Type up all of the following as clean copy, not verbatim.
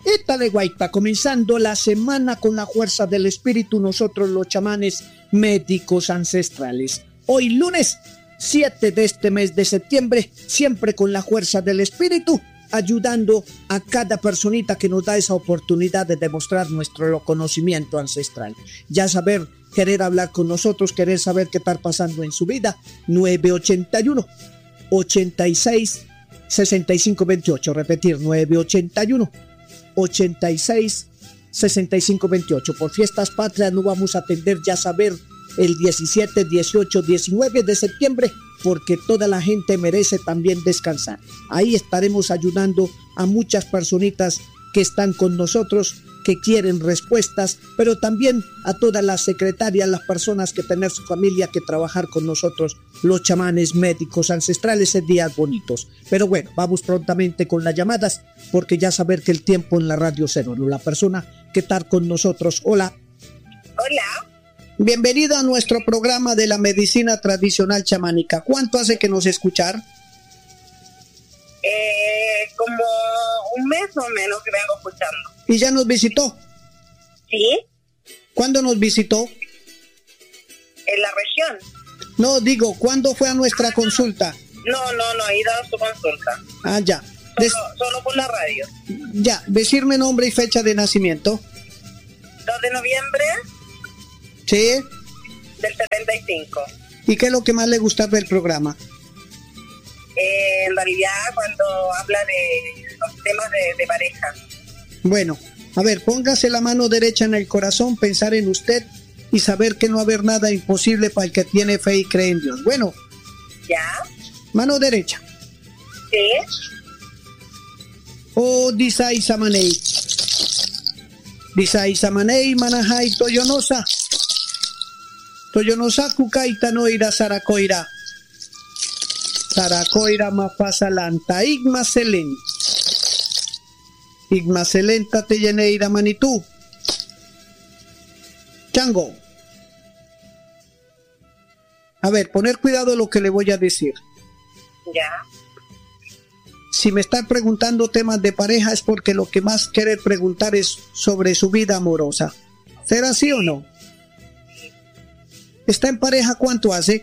Étale guaita, comenzando la semana con la fuerza del espíritu, nosotros los chamanes médicos ancestrales. Hoy lunes 7 de este mes de septiembre, siempre con la fuerza del espíritu, ayudando a cada personita que nos da esa oportunidad de demostrar nuestro conocimiento ancestral. Ya saber, querer hablar con nosotros, querer saber qué está pasando en su vida, 981 86 65 28, repetir, 981 86 65 28. Por fiestas patrias no vamos a atender, ya saber, el 17, 18, 19 de septiembre, porque toda la gente merece también descansar. Ahí estaremos ayudando a muchas personitas que están con nosotros, que quieren respuestas, pero también a todas las secretarias, las personas que tener su familia, que trabajar con nosotros, los chamanes médicos ancestrales en días bonitos. Pero bueno, vamos prontamente con las llamadas, porque ya saber que el tiempo en la radio cero, la persona que está con nosotros. Hola. Hola. Bienvenido a nuestro programa de la medicina tradicional chamánica. ¿Cuánto hace que nos escuchar? Como un mes o menos que vengo escuchando. ¿Y ya nos visitó? ¿Sí? ¿Cuándo nos visitó? En la región. No, digo, ¿cuándo fue a nuestra consulta? No, he ido a su consulta. Ah, ya. Solo por la radio. Ya, decirme nombre y fecha de nacimiento. 2 de noviembre Sí. del 75. ¿Y qué es lo que más le gusta del programa? En realidad, cuando habla de los temas de pareja. Bueno, a ver, póngase la mano derecha en el corazón, pensar en usted y saber que no va a haber nada imposible para el que tiene fe y cree en Dios. Bueno. ¿Ya? Mano derecha. Sí. Oh, Disai Samanei. Disai Samanei, Manahai, Toyonosa. Toyonosa, Kukaita Noira, Saracoira. Saracoira, Mafasalanta, Igmaselen. Igmaselenta, Teyeneira, Manitú. Chango. A ver, poner cuidado lo que le voy a decir. Ya. Si me está preguntando temas de pareja es porque lo que más quiere preguntar es sobre su vida amorosa. ¿Será así o no? ¿Está en pareja cuánto hace?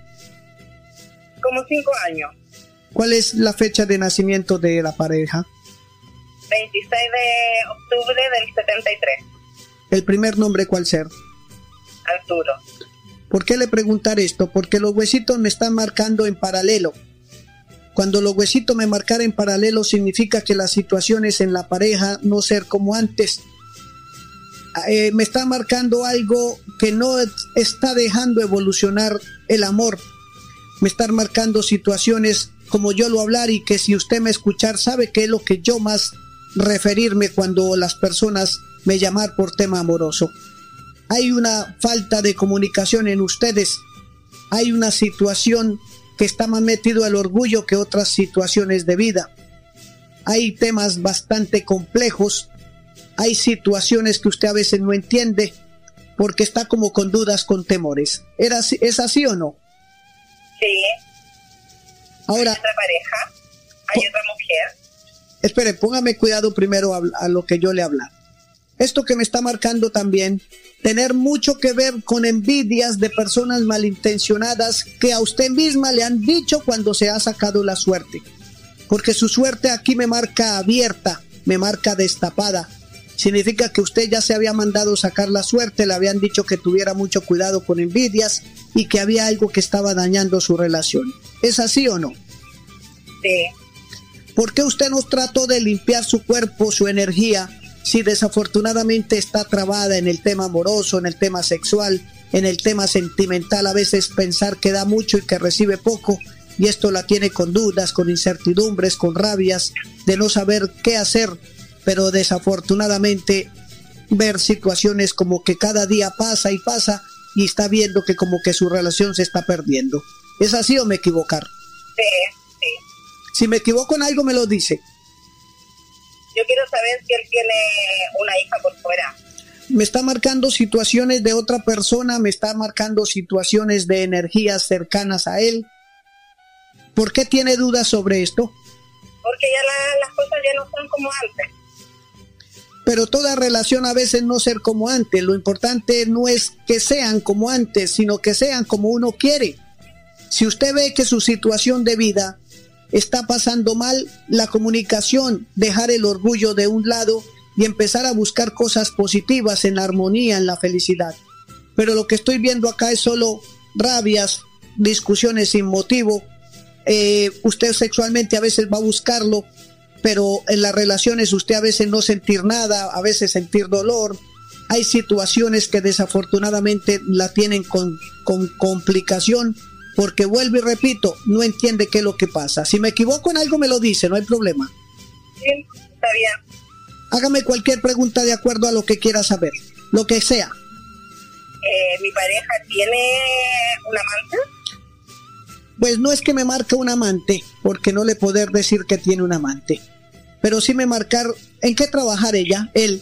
Como 5 años. ¿Cuál es la fecha de nacimiento de la pareja? 26 de octubre del 73. ¿El primer nombre cuál ser? Arturo. ¿Por qué le preguntar esto? Porque los huesitos me están marcando en paralelo. Cuando los huesitos me marcan en paralelo significa que las situaciones en la pareja no ser como antes. Me está marcando algo que no está dejando evolucionar el amor. Me están marcando situaciones como yo lo hablar y que si usted me escuchar sabe que es lo que yo más referirme cuando las personas me llaman por tema amoroso. Hay una falta de comunicación en ustedes. Hay una situación que está más metido el orgullo que otras situaciones de vida. Hay temas bastante complejos. Hay situaciones que usted a veces no entiende porque está como con dudas, con temores. ¿Es así o no? Sí. Ahora, ¿Hay otra pareja? ¿Hay otra mujer? Espere, póngame cuidado primero a lo que yo le habla. Esto que me está marcando también, tener mucho que ver con envidias de personas malintencionadas que a usted misma le han dicho cuando se ha sacado la suerte. Porque su suerte aquí me marca abierta, me marca destapada. Significa que usted ya se había mandado sacar la suerte, le habían dicho que tuviera mucho cuidado con envidias y que había algo que estaba dañando su relación. ¿Es así o no? Sí. ¿Por qué usted no trató de limpiar su cuerpo, su energía, si desafortunadamente está trabada en el tema amoroso, en el tema sexual, en el tema sentimental? A veces pensar que da mucho y que recibe poco, y esto la tiene con dudas, con incertidumbres, con rabias, de no saber qué hacer, pero desafortunadamente ver situaciones como que cada día pasa y pasa y está viendo que como que su relación se está perdiendo. ¿Es así o me equivocar? Sí, sí. Si me equivoco en algo me lo dice. Yo quiero saber si él tiene una hija por fuera. Me está marcando situaciones de otra persona, me está marcando situaciones de energías cercanas a él. ¿Por qué tiene dudas sobre esto? Porque ya las cosas ya no son como antes. Pero toda relación a veces no ser como antes. Lo importante no es que sean como antes, sino que sean como uno quiere. Si usted ve que su situación de vida está pasando mal, la comunicación, dejar el orgullo de un lado y empezar a buscar cosas positivas en la armonía, en la felicidad. Pero lo que estoy viendo acá es solo rabias, discusiones sin motivo. Usted sexualmente a veces va a buscarlo, pero en las relaciones usted a veces no sentir nada, a veces sentir dolor. Hay situaciones que desafortunadamente la tienen con complicación, porque vuelvo y repito, no entiende qué es lo que pasa. Si me equivoco en algo me lo dice, no hay problema. Sí, está bien. Hágame cualquier pregunta de acuerdo a lo que quiera saber, lo que sea. ¿Mi pareja tiene un amante? Pues no es que me marque un amante, porque no le poder decir que tiene un amante, pero sí me marcar en qué trabajar ella, él.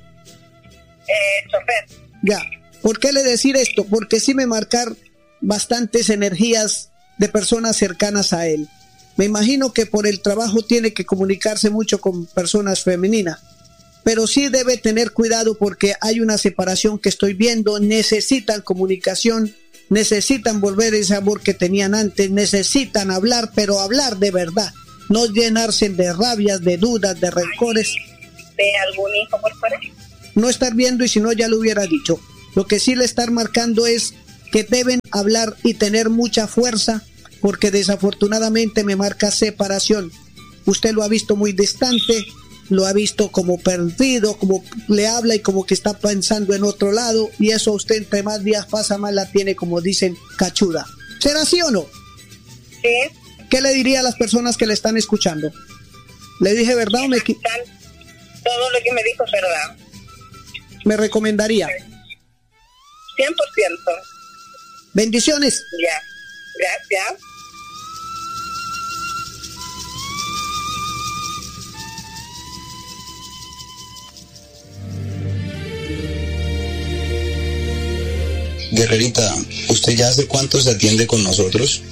Chofer. Ya, ¿por qué le decir esto? Porque sí me marcar bastantes energías de personas cercanas a él. Me imagino que por el trabajo tiene que comunicarse mucho con personas femeninas, pero sí debe tener cuidado porque hay una separación que estoy viendo. Necesitan comunicación, necesitan volver ese amor que tenían antes, necesitan hablar, pero hablar de verdad, no llenarse de rabias, de dudas, de rencores. ¿De algún hijo por fuera? No estar viendo, y si no ya lo hubiera dicho. Lo que sí le estar marcando es que deben hablar y tener mucha fuerza, porque desafortunadamente me marca separación. Usted lo ha visto muy distante, lo ha visto como perdido, como le habla y como que está pensando en otro lado, y eso usted entre más días pasa más la tiene, como dicen, cachuda. ¿Será así o no? Sí. ¿Qué le diría a las personas que le están escuchando? ¿Le dije verdad o me equivoqué? Todo lo que me dijo es verdad. ¿Me recomendaría? 100%. Bendiciones. Ya, gracias. Guerrerita, ¿usted ya hace cuánto se atiende con nosotros?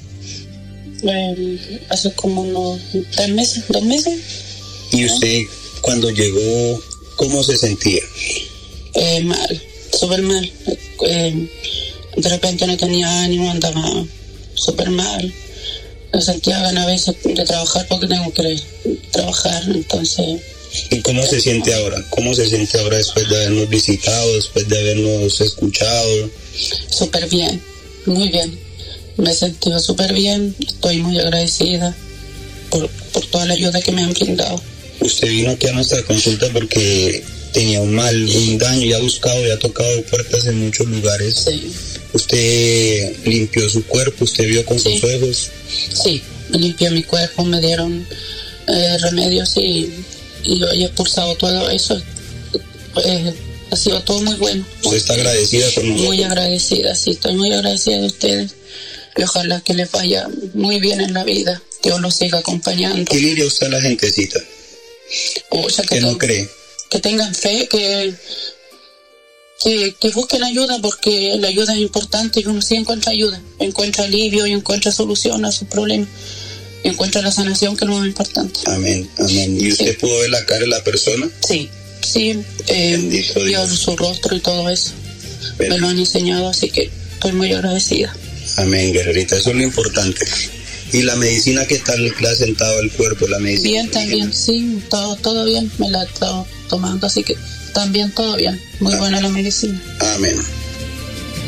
Hace como unos 3 meses, 2 meses. ¿Y usted cuando llegó, cómo se sentía? Mal, súper mal. De repente no tenía ánimo, andaba súper mal. Me sentía ganas a veces de trabajar porque tengo que trabajar, entonces... ¿Y cómo se siente ahora? ¿Cómo se siente ahora después de habernos visitado, después de habernos escuchado? Súper bien, muy bien. Me he sentido súper bien, estoy muy agradecida por toda la ayuda que me han brindado. Usted vino aquí a nuestra consulta porque tenía un daño, y ha buscado y ha tocado puertas en muchos lugares. Sí. Usted limpió su cuerpo, usted vio con sus ojos. Sí, me limpié mi cuerpo, me dieron remedios y yo he expulsado todo eso. Ha sido todo muy bueno. ¿Usted está agradecida con nosotros? Muy agradecida, sí, estoy muy agradecida de ustedes. Y ojalá que les vaya muy bien en la vida, que Dios los siga acompañando. ¿Qué le diría usted a la gentecita? O sea, que no cree. Que tengan fe, que busquen ayuda, porque la ayuda es importante y uno sí encuentra ayuda, encuentra alivio y encuentra solución a sus problemas. Encuentra la sanación, que es lo más importante. Amén, amén. ¿Y usted pudo ver la cara de la persona? Sí, vio su rostro y todo eso. Me lo han enseñado, así que estoy muy agradecida. Amén, guerrerita, eso es lo importante. ¿Y la medicina qué tal le ha sentado el cuerpo? La medicina. Bien, también, sí, todo bien, me la he estado tomando, así que también todo bien. Muy buena la medicina. Amén.